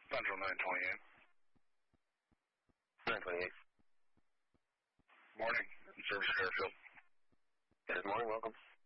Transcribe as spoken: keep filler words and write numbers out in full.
Central nine twenty-eight. nine twenty-eight. Morning. Service Fairfield. Good morning, welcome.